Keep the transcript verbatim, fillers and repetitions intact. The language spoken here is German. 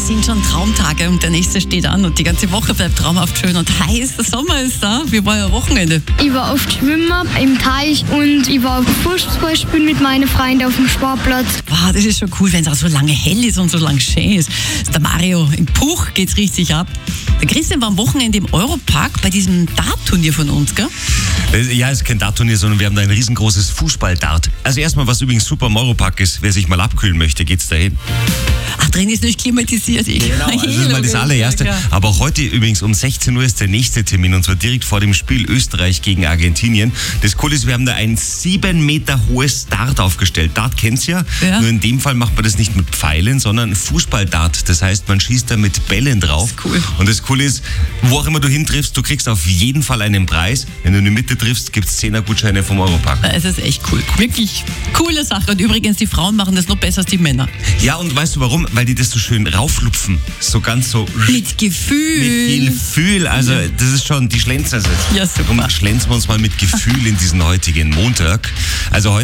Es sind schon Traumtage und der nächste steht an und die ganze Woche bleibt traumhaft schön und heiß. Der Sommer ist da. Wie war euer Wochenende? Ich war oft schwimmen im Teich und ich war Fußball spielen mit meinen Freunden auf dem Sportplatz. Wow, das ist schon cool, wenn es auch so lange hell ist und so lange schön ist. Der Mario, im Puch geht's richtig ab. Der Christian war am Wochenende im Europark bei diesem Dart-Turnier von uns, gell? Ja, es ist kein Dart-Turnier, sondern wir haben da ein riesengroßes Fußball-Dart. Also erstmal, was übrigens super im Europark ist, wer sich mal abkühlen möchte, geht's dahin. Ach, drin ist nicht klimatisiert. Genau, also das ist mal das allererste. Aber auch heute übrigens um sechzehn Uhr ist der nächste Termin und zwar direkt vor dem Spiel Österreich gegen Argentinien. Das Coole ist, wir haben da ein sieben Meter hohes Dart aufgestellt. Dart kennt's ja, ja, nur in dem Fall macht man das nicht mit Pfeilen, sondern Fußball-Dart. Das heißt, man schießt da mit Bällen drauf. Das ist cool. Und das Coole ist, wo auch immer du hintriffst, du kriegst auf jeden Fall einen Preis. Wenn du in die Mitte triffst, gibt's zehner Gutscheine vom Europark. Es ist echt cool. Wirklich coole Sache. Und übrigens, die Frauen machen das noch besser als die Männer. Ja, und weißt du warum? Weil die das so schön rauflupfen. So ganz so... Mit Gefühl. Mit Gefühl. Also das ist schon, die schlänzen. Also, ja, super. Darum schlänzen wir uns mal mit Gefühl in diesen heutigen Montag. Also heute